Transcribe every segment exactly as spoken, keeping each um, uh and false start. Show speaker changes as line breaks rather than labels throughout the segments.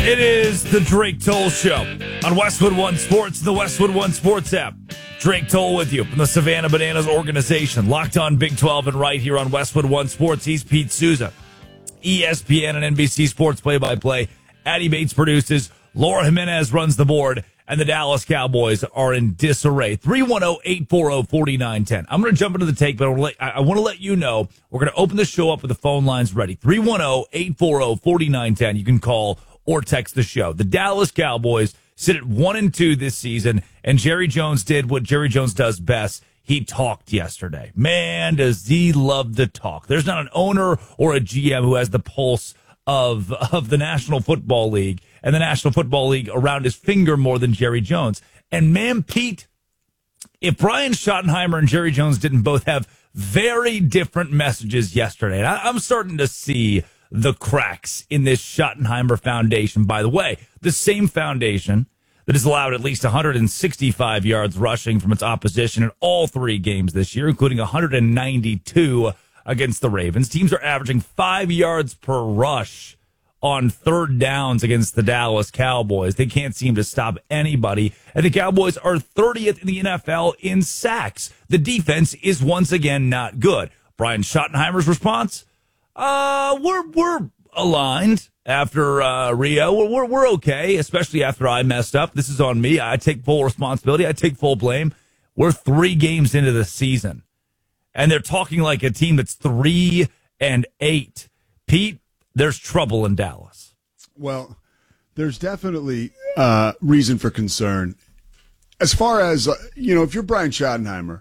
It is the Drake Toll Show on Westwood One Sports, the Westwood One Sports app. Drake Toll with you from the Savannah Bananas organization. Locked on Big twelve and right here on Westwood One Sports. He's Pete Souza. E S P N and N B C Sports play-by-play. Addie Bates produces. Laura Jimenez runs the board. And the Dallas Cowboys are in disarray. three one zero, eight four zero, four nine one zero. I'm going to jump into the take, but I want, to let, I want to let you know we're going to open the show up with the phone lines ready. three one zero, eight four zero, four nine one zero. You can call or text the show. The Dallas Cowboys sit at one and two this season, and Jerry Jones did what Jerry Jones does best. He talked yesterday. Man, does he love to talk. There's not an owner or a G M who has the pulse of of the National Football League and the National Football League around his finger more than Jerry Jones. And man, Pete, if Brian Schottenheimer and Jerry Jones didn't both have very different messages yesterday, and I, I'm starting to see the cracks in this Schottenheimer foundation. By the way, the same foundation that has allowed at least one hundred sixty-five yards rushing from its opposition in all three games this year, including one hundred ninety-two against the Ravens. Teams are averaging five yards per rush on third downs against the Dallas Cowboys. They can't seem to stop anybody. And the Cowboys are thirtieth in the N F L in sacks. The defense is once again not good. Brian Schottenheimer's response? Uh, we're, we're aligned after, uh, Rio. We're, we're, we're okay, especially after I messed up. This is on me. I take full responsibility. I take full blame. We're three games into the season, and they're talking like a team that's three and eight. Pete, there's trouble in Dallas.
Well, there's definitely uh, reason for concern. As far as, uh, you know, if you're Brian Schottenheimer,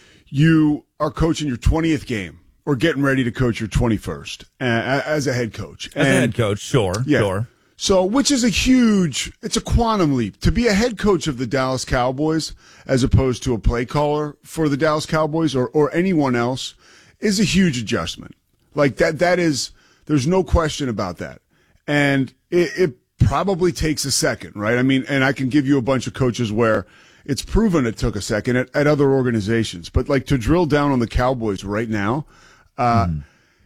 you are coaching your twentieth game or getting ready to coach your twenty-first uh, as a head coach.
As
and,
a head coach, sure,
yeah.
sure.
So, which is a huge, it's a quantum leap. To be a head coach of the Dallas Cowboys as opposed to a play caller for the Dallas Cowboys or, or anyone else is a huge adjustment. Like that, that is, there's no question about that. And it, it probably takes a second, right? I mean, and I can give you a bunch of coaches where it's proven it took a second at, at other organizations. But like to drill down on the Cowboys right now, uh, mm.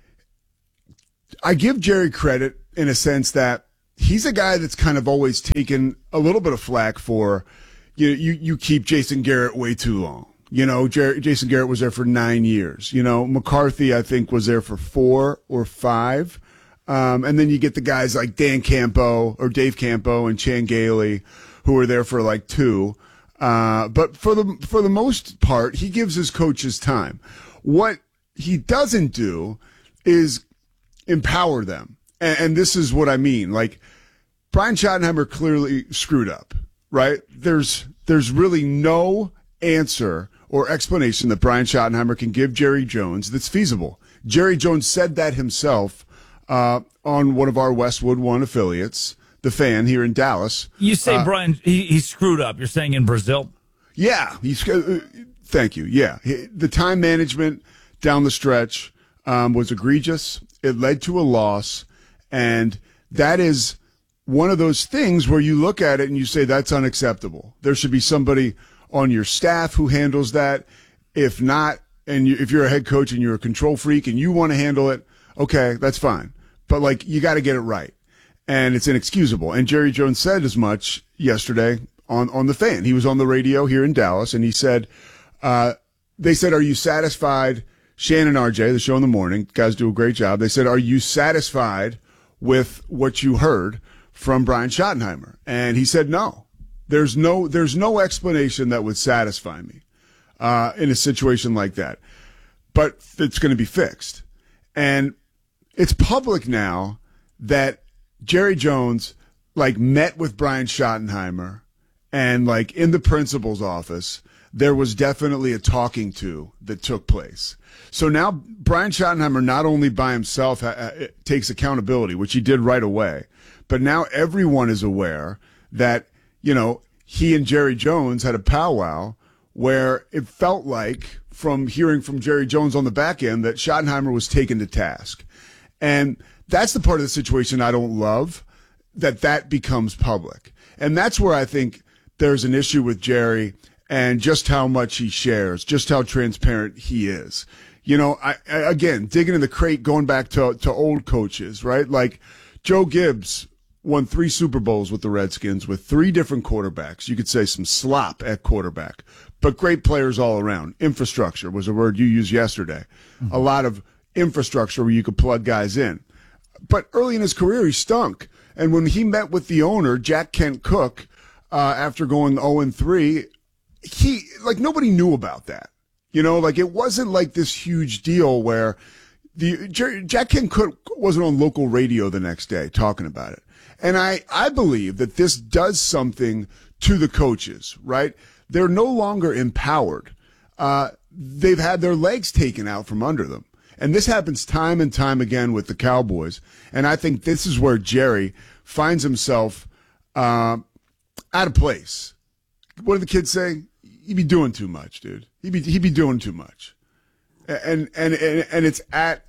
I give Jerry credit in a sense that he's a guy that's kind of always taken a little bit of flack for, you know, you, you keep Jason Garrett way too long. You know, Jer- Jason Garrett was there for nine years. You know, McCarthy, I think, was there for four or five. Um, and then you get the guys like Dan Campo or Dave Campo and Chan Gailey who are there for like two. Uh, but for the, for the most part, he gives his coaches time. What he doesn't do is empower them. And, and this is what I mean. Like, Brian Schottenheimer clearly screwed up, right? There's, there's really no answer or explanation that Brian Schottenheimer can give Jerry Jones that's feasible. Jerry Jones said that himself uh, on one of our Westwood One affiliates, The Fan here in Dallas.
You say
uh,
Brian, he, he screwed up. You're saying in Brazil?
Yeah. He's, uh, thank you. Yeah. He, the time management down the stretch um, was egregious. It led to a loss. And that is one of those things where you look at it and you say, that's unacceptable. There should be somebody on your staff who handles that. If not, and you, if you're a head coach and you're a control freak and you want to handle it, okay, that's fine. But like, you got to get it right. And it's inexcusable. And Jerry Jones said as much yesterday on, on The Fan. He was on the radio here in Dallas and he said, uh, they said, are you satisfied? Shannon R J, the show in the morning, guys do a great job. They said, are you satisfied with what you heard from Brian Schottenheimer? And he said, no. There's no, there's no explanation that would satisfy me, uh, in a situation like that, but it's going to be fixed. And it's public now that Jerry Jones, like, met with Brian Schottenheimer and, like, in the principal's office, there was definitely a talking to that took place. So now Brian Schottenheimer, not only by himself, ha- takes accountability, which he did right away, but now everyone is aware that, you know, he and Jerry Jones had a powwow where it felt like, from hearing from Jerry Jones on the back end, that Schottenheimer was taken to task. And that's the part of the situation I don't love, that that becomes public. And that's where I think there's an issue with Jerry and just how much he shares, just how transparent he is. You know, I, I again, digging in the crate, going back to, to old coaches, right? Like Joe Gibbs won three Super Bowls with the Redskins with three different quarterbacks. You could say some slop at quarterback, but great players all around. Infrastructure was a word you used yesterday. Mm-hmm. A lot of infrastructure where you could plug guys in. But early in his career, he stunk. And when he met with the owner, Jack Kent Cooke, uh, after going oh and three, he, like, nobody knew about that. You know, like, it wasn't like this huge deal where the Jack Kent Cooke wasn't on local radio the next day talking about it. And I, I believe that this does something to the coaches, right? They're no longer empowered. Uh, they've had their legs taken out from under them. And this happens time and time again with the Cowboys. And I think this is where Jerry finds himself uh, out of place. What do the kids say? He'd be doing too much, dude. He'd be he'd be doing too much. And and and, and it's at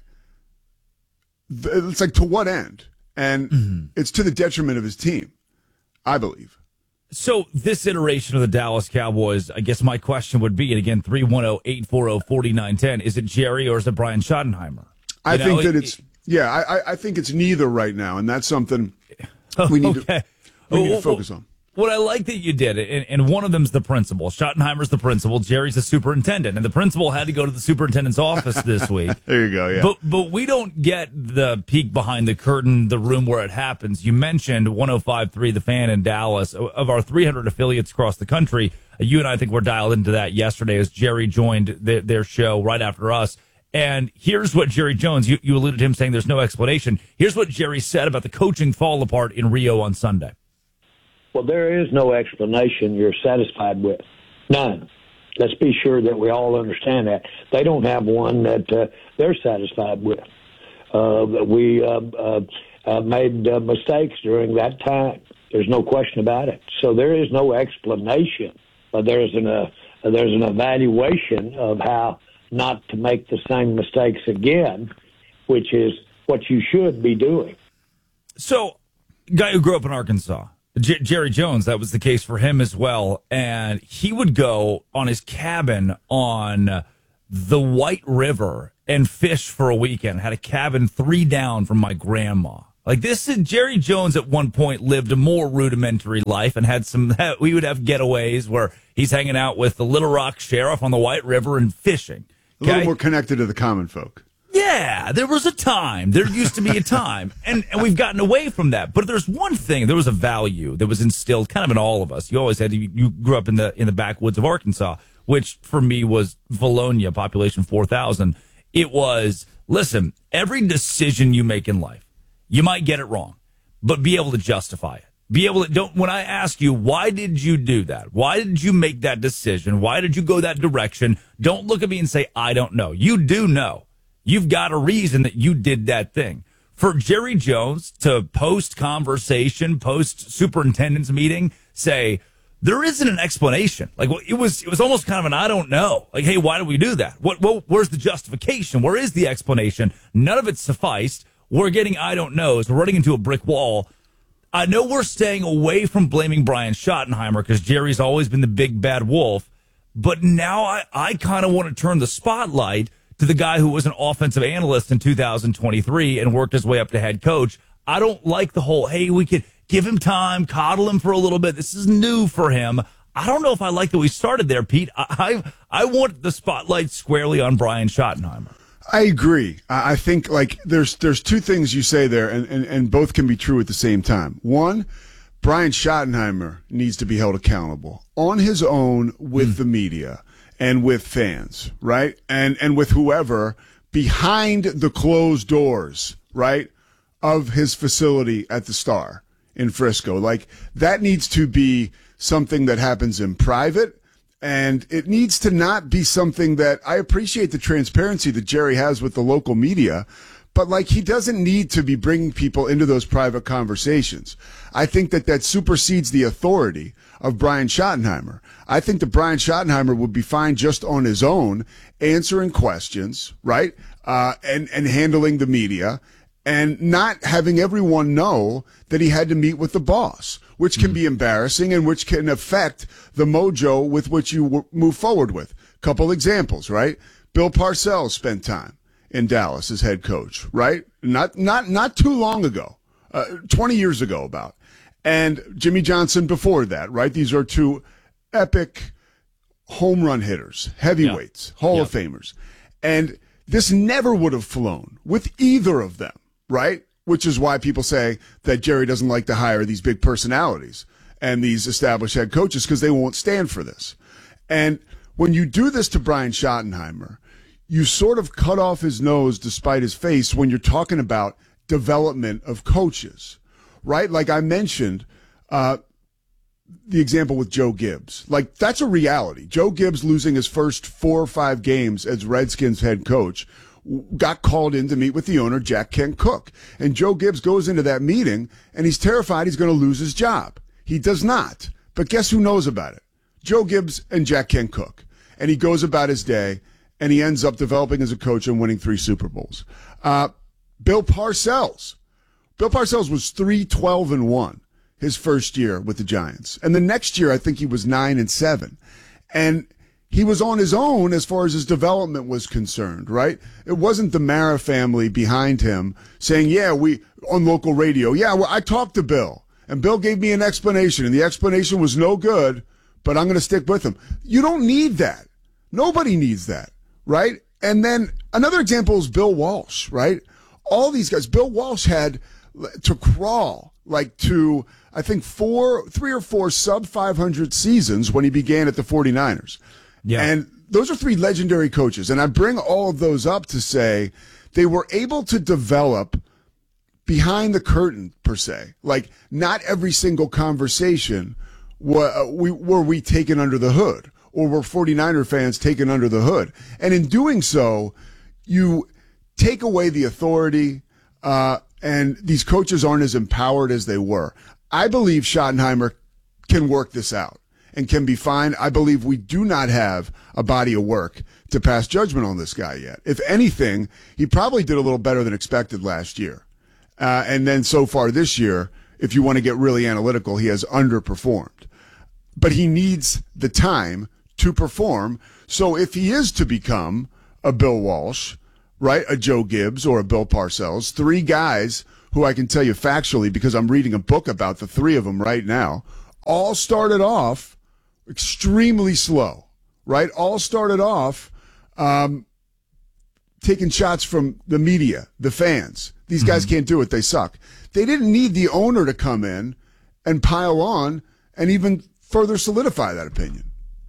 the, it's like, to what end? And mm-hmm. it's to the detriment of his team, I believe.
So this iteration of the Dallas Cowboys, I guess my question would be, and again, three one zero, eight four zero, four nine one zero, is it Jerry or is it Brian Schottenheimer? You
I
know,
think that
it,
it's, yeah, I, I think it's neither right now, and that's something we need,
okay.
to, we need to focus on.
What I like that you did, and, and one of them's the principal. Schottenheimer's the principal. Jerry's the superintendent. And the principal had to go to the superintendent's office this week.
There you go, yeah.
But, but we don't get the peek behind the curtain, the room where it happens. You mentioned one oh five point three The Fan in Dallas. Of our three hundred affiliates across the country, you and I think were dialed into that yesterday as Jerry joined the, their show right after us. And here's what Jerry Jones, you, you alluded to him saying there's no explanation. Here's what Jerry said about the coaching fall apart in Rio on Sunday.
Well, there is no explanation you're satisfied with. None. Let's be sure that we all understand that. They don't have one that uh, they're satisfied with. Uh, we uh, uh, uh, made uh, mistakes during that time. There's no question about it. So there is no explanation. But there's an, uh, there's an evaluation of how not to make the same mistakes again, which is what you should be doing.
So, guy who grew up in Arkansas, J- Jerry Jones, that was the case for him as well. And he would go on his cabin on the White River and fish for a weekend. Had a cabin three down from my grandma. Like, this is Jerry Jones at one point lived a more rudimentary life and had some, we would have getaways where he's hanging out with the Little Rock Sheriff on the White River and fishing.
Okay? A little more connected to the common folk.
Yeah, there was a time. There used to be a time. And, and we've gotten away from that. But there's one thing. There was a value that was instilled kind of in all of us. You always had, you, you grew up in the in the backwoods of Arkansas, which for me was Valonia, population four thousand. It was, listen, every decision you make in life, you might get it wrong, but be able to justify it. Be able to, don't, when I ask you, why did you do that? Why did you make that decision? Why did you go that direction? Don't look at me and say, I don't know. You do know. You've got a reason that you did that thing. For Jerry Jones to post conversation, post superintendent's meeting, say, there isn't an explanation. Like, it was, it was almost kind of an, I don't know. Like, hey, why did we do that? What, what, where's the justification? Where is the explanation? None of it sufficed. We're getting, I don't knows. We're running into a brick wall. I know we're staying away from blaming Brian Schottenheimer because Jerry's always been the big bad wolf. But now I, I kind of want to turn the spotlight to the guy who was an offensive analyst in two thousand twenty-three and worked his way up to head coach. I don't like the whole, hey, we could give him time, coddle him for a little bit. This is new for him. I don't know if I like that we started there, Pete. I I, I want the spotlight squarely on Brian Schottenheimer.
I agree. I think, like, there's there's two things you say there, and, and, and both can be true at the same time. One, Brian Schottenheimer needs to be held accountable on his own with mm. the media and with fans, right? And and with whoever behind the closed doors, right, of his facility at the Star in Frisco. Like, that needs to be something that happens in private, and it needs to not be something that, I appreciate the transparency that Jerry has with the local media, but, like, he doesn't need to be bringing people into those private conversations. I think that that supersedes the authority of Brian Schottenheimer. I think that Brian Schottenheimer would be fine just on his own, answering questions, right, uh, and, and handling the media, and not having everyone know that he had to meet with the boss, which can mm-hmm. be embarrassing and which can affect the mojo with which you w- move forward with. Couple examples, right? Bill Parcells spent time in Dallas as head coach, right? Not not not too long ago. uh, twenty years ago about. And Jimmy Johnson before that, right? These are two epic home run hitters, heavyweights, yeah. Hall yeah. of Famers. And this never would have flown with either of them, right? Which is why people say that Jerry doesn't like to hire these big personalities and these established head coaches because they won't stand for this. And when you do this to Brian Schottenheimer, you sort of cut off his nose despite his face when you're talking about development of coaches, right? Like I mentioned, uh, the example with Joe Gibbs. Like, that's a reality. Joe Gibbs losing his first four or five games as Redskins head coach got called in to meet with the owner, Jack Kent Cooke. And Joe Gibbs goes into that meeting, and he's terrified he's going to lose his job. He does not. But guess who knows about it? Joe Gibbs and Jack Kent Cooke. And he goes about his day, and he ends up developing as a coach and winning three Super Bowls. Uh, Bill Parcells. Bill Parcells was three twelve and one. His first year with the Giants. And the next year, I think he was nine and seven. And he was on his own as far as his development was concerned, right? It wasn't the Mara family behind him saying, yeah, we, on local radio, yeah, well, I talked to Bill. And Bill gave me an explanation, and the explanation was no good, but I'm going to stick with him. You don't need that. Nobody needs that, right? And then another example is Bill Walsh, right? All these guys, Bill Walsh had to crawl, like to, I think, four, three or four sub five hundred seasons when he began at the 49ers. Yeah. And those are three legendary coaches. And I bring all of those up to say they were able to develop behind the curtain, per se. Like, not every single conversation were we, were we taken under the hood, or were 49er fans taken under the hood. And in doing so, you take away the authority, uh, and these coaches aren't as empowered as they were. I believe Schottenheimer can work this out and can be fine. I believe we do not have a body of work to pass judgment on this guy yet. If anything, he probably did a little better than expected last year. Uh, and then so far this year, if you want to get really analytical, he has underperformed. But he needs the time to perform. So if he is to become a Bill Walsh, right, a Joe Gibbs or a Bill Parcells, three guys who I can tell you factually, because I'm reading a book about the three of them right now, all started off extremely slow, right? All started off um, taking shots from the media, the fans. These mm-hmm. guys can't do it. They suck. They didn't need the owner to come in and pile on and even further solidify that opinion.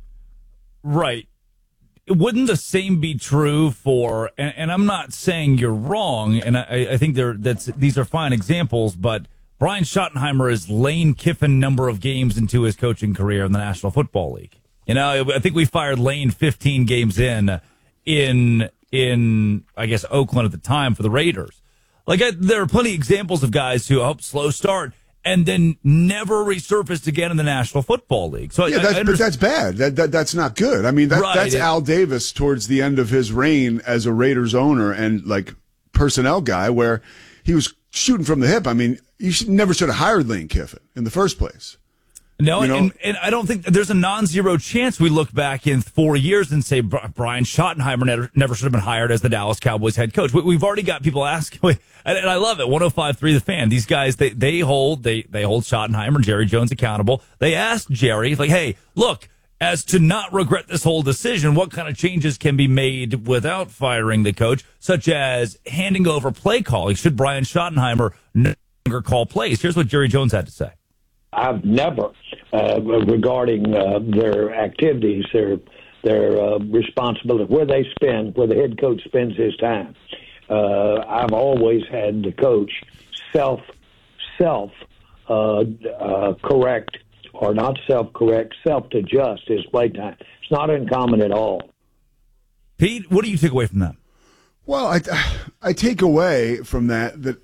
Right. Wouldn't the same be true for, and, and I'm not saying you're wrong, and I, I think they're, that's, these are fine examples, but Brian Schottenheimer is Lane Kiffin number of games into his coaching career in the National Football League. You know, I think we fired Lane fifteen games in, in, in, I guess, Oakland at the time for the Raiders. Like, I, there are plenty of examples of guys who, oh, slow start, and then never resurfaced again in the National Football League. So
yeah,
I,
that's,
I
but that's bad. That, that that's not good. I mean, that,
right,
that's
yeah.
Al Davis towards the end of his reign as a Raiders owner and like personnel guy, where he was shooting from the hip. I mean, you should, never should have hired Lane Kiffin in the first place.
No,
you know?
and, and I don't think there's a non-zero chance we look back in four years and say Brian Schottenheimer never, never should have been hired as the Dallas Cowboys head coach. We, we've already got people asking, and, and I love it. one oh five point three The Fan. These guys, they they hold they they hold Schottenheimer, Jerry Jones accountable. They asked Jerry, like, hey, look, as to not regret this whole decision, what kind of changes can be made without firing the coach, such as handing over play calling? Should Brian Schottenheimer no longer call plays? Here's what Jerry Jones had to say.
I've never, uh, regarding uh, their activities, their their uh, responsibility, where they spend, where the head coach spends his time. Uh, I've always had the coach self self uh, uh, correct, or not self correct, self adjust his play time. It's not uncommon at all.
Pete, what do you take away from that?
Well, I I take away from that that.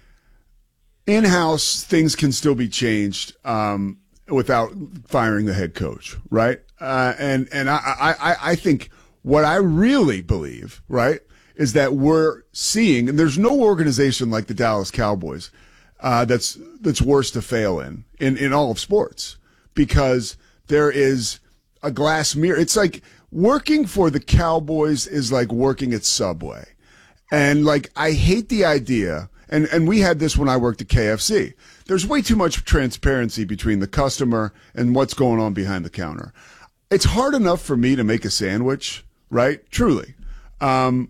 In-house, things can still be changed um, without firing the head coach, right? Uh, and and I, I, I think what I really believe, right, is that we're seeing, and there's no organization like the Dallas Cowboys uh, that's that's worse to fail in, in in all of sports, because there is a glass mirror. It's like working for the Cowboys is like working at Subway. And like, I hate the idea, and, and we had this when I worked at K F C. There's way too much transparency between the customer and what's going on behind the counter. It's hard enough for me to make a sandwich, right? Truly. Um,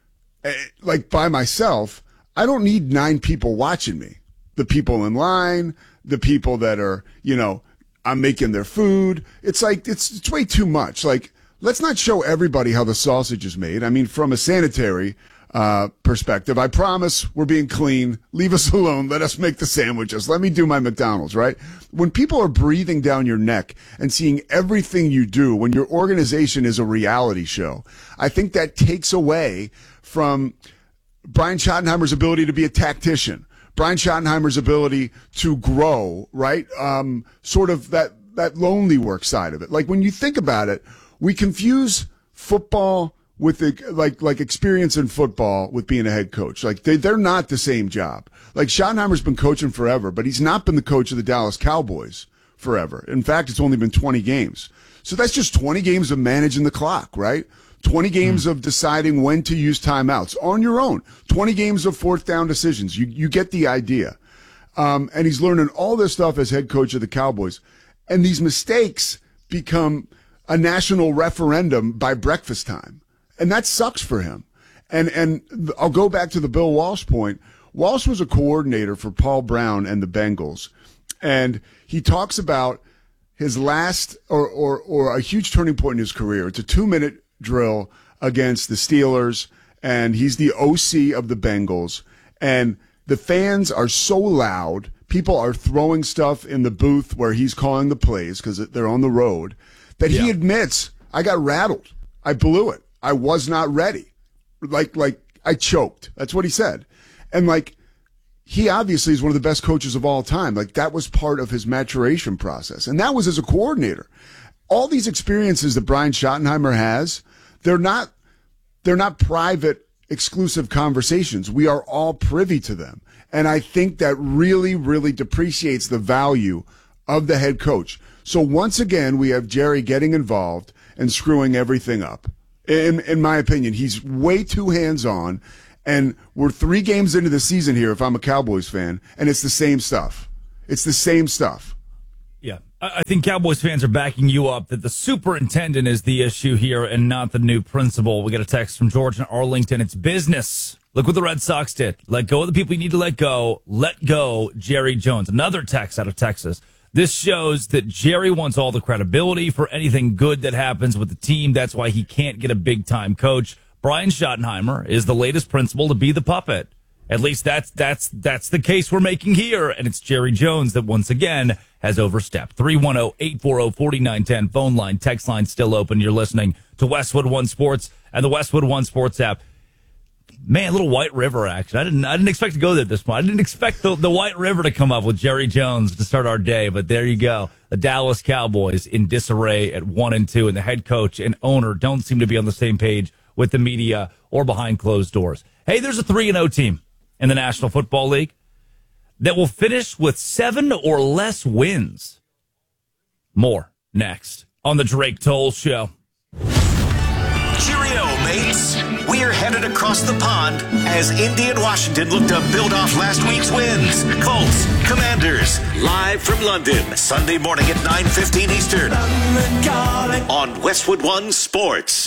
like by myself, I don't need nine people watching me. The people in line, the people that are, you know, I'm making their food. It's like, it's, it's way too much. Like, let's not show everybody how the sausage is made. I mean, from a sanitary uh, perspective, I promise we're being clean. Leave us alone. Let us make the sandwiches. Let me do my McDonald's, right? When people are breathing down your neck and seeing everything you do, when your organization is a reality show, I think that takes away from Brian Schottenheimer's ability to be a tactician. Brian Schottenheimer's ability to grow, right? Um, sort of that, that lonely work side of it. Like when you think about it, we confuse football with the, like, like experience in football with being a head coach. Like they, they're not the same job. Like Schottenheimer's been coaching forever, but he's not been the coach of the Dallas Cowboys forever. In fact, it's only been twenty games. So that's just twenty games of managing the clock, right? twenty games mm. of deciding when to use timeouts on your own. twenty games of fourth down decisions. You you get the idea. Um, and he's learning all this stuff as head coach of the Cowboys. And these mistakes become a national referendum by breakfast time. And that sucks for him. And and I'll go back to the Bill Walsh point. Walsh was a coordinator for Paul Brown and the Bengals. And he talks about his last or, or, or a huge turning point in his career. It's a two-minute drill against the Steelers, and he's the O C of the Bengals, and the fans are so loud, people are throwing stuff in the booth where he's calling the plays because they're on the road, that yeah. he admits, I got rattled, I blew it, I was not ready, like like I choked. That's what he said. And like, he obviously is one of the best coaches of all time. Like, that was part of his maturation process, and that was as a coordinator. All these experiences that Brian Schottenheimer has, they're not they're not private, exclusive conversations. We are all privy to them. And I think that really, really depreciates the value of the head coach. So once again, we have Jerry getting involved and screwing everything up. In, in my opinion, he's way too hands-on. And we're three games into the season here, if I'm a Cowboys fan, and it's the same stuff. It's the same stuff.
Yeah, I think Cowboys fans are backing you up that the superintendent is the issue here and not the new principal. We got a text from George in Arlington. It's business. Look what the Red Sox did. Let go of the people you need to let go. Let go Jerry Jones. Another text out of Texas. This shows that Jerry wants all the credibility for anything good that happens with the team. That's why he can't get a big-time coach. Brian Schottenheimer is the latest principal to be the puppet. At least that's that's that's the case we're making here, and it's Jerry Jones that once again has overstepped. three one zero, eight four zero, four nine one zero, phone line, text line still open. You're listening to Westwood One Sports and the Westwood One Sports app. Man, a little White River action. I didn't I didn't expect to go there at this point. I didn't expect the, the White River to come up with Jerry Jones to start our day, but there you go. The Dallas Cowboys in disarray at one and two, and the head coach and owner don't seem to be on the same page with the media or behind closed doors. Hey, there's a three and oh team in the National Football League that will finish with seven or less wins. More next on the Drake Toll Show.
Cheerio, mates. We're headed across the pond as Indy and Washington look to build off last week's wins. Colts, Commanders, live from London, Sunday morning at nine fifteen Eastern on Westwood One Sports.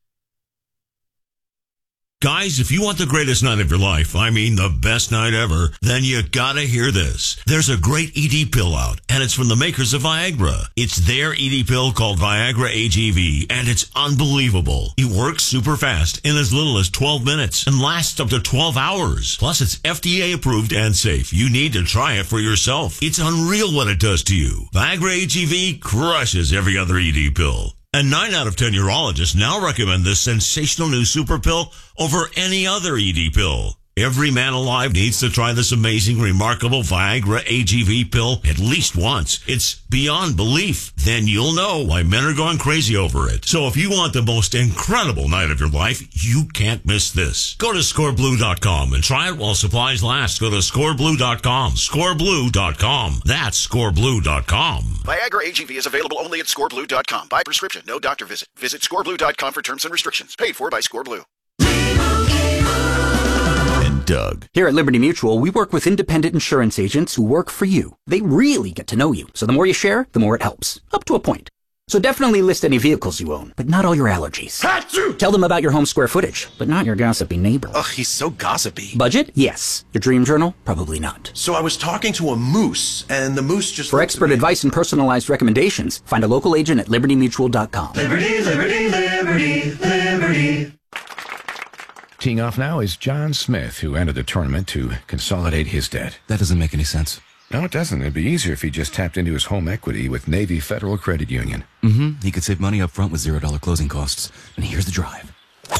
Guys, if you want the greatest night of your life, I mean the best night ever, then you gotta hear this. There's a great E D pill out, and it's from the makers of Viagra. It's their E D pill called Viagra A G V, and it's unbelievable. It works super fast in as little as twelve minutes and lasts up to twelve hours. Plus, it's F D A approved and safe. You need to try it for yourself. It's unreal what it does to you. Viagra A G V crushes every other E D pill. And nine out of ten urologists now recommend this sensational new super pill over any other E D pill. Every man alive needs to try this amazing, remarkable Viagra A G V pill at least once. It's beyond belief. Then you'll know why men are going crazy over it. So if you want the most incredible night of your life, you can't miss this. Go to score blue dot com and try it while supplies last. Go to score blue dot com. score blue dot com. That's score blue dot com.
Viagra A G V is available only at score blue dot com. By prescription, no doctor visit. Visit score blue dot com for terms and restrictions. Paid for by ScoreBlue.
Doug.
Here at Liberty Mutual, we work with independent insurance agents who work for you. They really get to know you, so the more you share, the more it helps. Up to a point. So definitely list any vehicles you own, but not all your allergies. Achoo! Tell them about your home square footage, but not your gossipy neighbor.
Ugh, he's so gossipy.
Budget? Yes. Your dream journal? Probably not.
So I was talking to a moose, and the moose just...
For expert advice and personalized recommendations, find a local agent at liberty mutual dot com.
Liberty, liberty, liberty, liberty.
Teeing off now is John Smith, who entered the tournament to consolidate his debt.
That doesn't make any sense.
No, it doesn't. It'd be easier if he just tapped into his home equity with Navy Federal Credit Union.
Mm-hmm. He could save money up front with zero dollar closing costs. And here's the drive.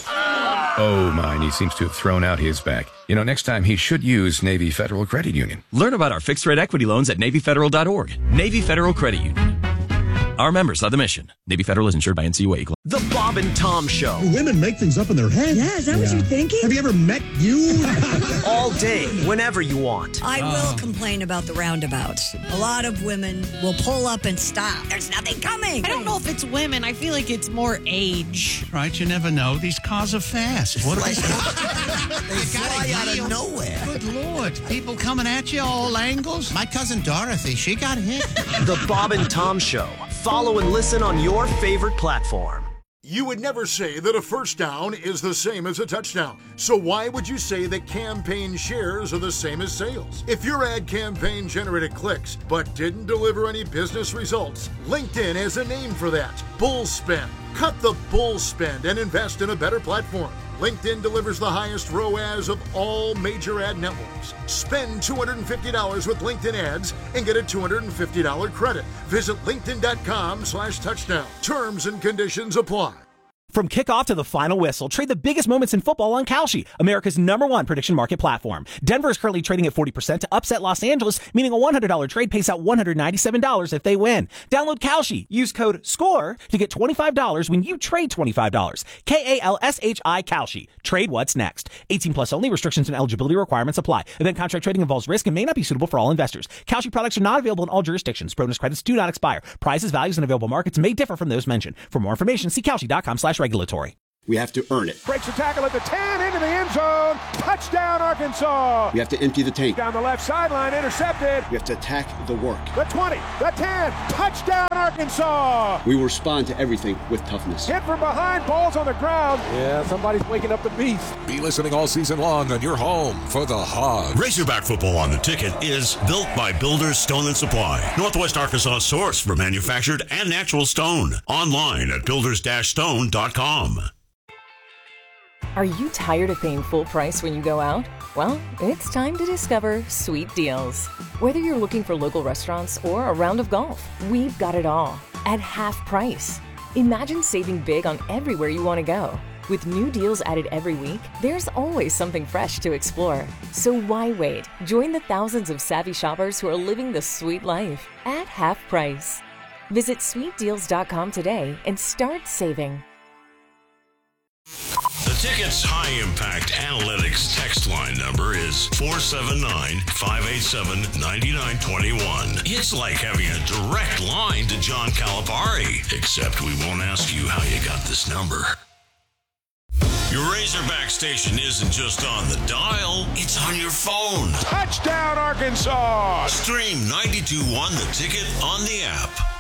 Oh, mine. He seems to have thrown out his back. You know, next time he should use Navy Federal Credit Union.
Learn about our fixed-rate equity loans at navy federal dot org. Navy Federal Credit Union. Our members are the mission. Navy Federal is insured by N C U A.
The Bob and Tom Show.
Do women make things up in their head?
Yeah, is that yeah. what you're thinking?
Have you ever met you?
All day, whenever you want.
I will uh. complain about the roundabouts. A lot of women will pull up and stop. There's nothing coming.
I don't know if it's women. I feel like it's more age.
Right, you never know. These cars are fast. What
like, they fly out of nowhere.
Good Lord. People coming at you all angles. My cousin Dorothy, she got hit.
The Bob and Tom Show. Follow and listen on your favorite platform.
You would never say that a first down is the same as a touchdown. So why would you say that campaign shares are the same as sales? If your ad campaign generated clicks but didn't deliver any business results, LinkedIn has a name for that. Bull spend. Cut the bull spend and invest in a better platform. LinkedIn delivers the highest R O A S of all major ad networks. Spend two hundred fifty dollars with LinkedIn ads and get a two hundred fifty dollars credit. Visit linkedin.com slash touchdown. Terms and conditions apply.
From kickoff to the final whistle, trade the biggest moments in football on Kalshi, America's number one prediction market platform. Denver is currently trading at forty percent to upset Los Angeles, meaning a one hundred dollars trade pays out one hundred ninety-seven dollars if they win. Download Kalshi. Use code SCORE to get twenty-five dollars when you trade twenty-five dollars. K A L S H I Kalshi. Trade what's next. eighteen plus only. Restrictions and eligibility requirements apply. Event contract trading involves risk and may not be suitable for all investors. Kalshi products are not available in all jurisdictions. Bonus credits do not expire. Prizes, values, and available markets may differ from those mentioned. For more information, see Kalshi.com slash regulatory.
We have to earn it.
Breaks the tackle at the ten, into the end zone. Touchdown, Arkansas.
We have to empty the tank.
Down the left sideline, intercepted.
We have to attack the work.
The twenty, the ten, touchdown, Arkansas.
We will respond to everything with toughness.
Hit from behind, balls on the ground. Yeah, somebody's waking up the beast.
Be listening all season long on your home for the Hogs.
Razorback football on the ticket is built by Builders Stone and Supply, Northwest Arkansas source for manufactured and natural stone. Online at builders dash stone dot com.
Are you tired of paying full price when you go out? Well, it's time to discover Sweet Deals. Whether you're looking for local restaurants or a round of golf, we've got it all at half price. Imagine saving big on everywhere you want to go. With new deals added every week, there's always something fresh to explore. So why wait? Join the thousands of savvy shoppers who are living the sweet life at half price. Visit sweet deals dot com today and start saving.
The Ticket's high-impact analytics text line number is four seven nine, five eight seven, nine nine two one. It's like having a direct line to John Calipari, except we won't ask you how you got this number. Your Razorback station isn't just on the dial, it's on your phone.
Touchdown, Arkansas!
Stream ninety-two point one The Ticket on the app.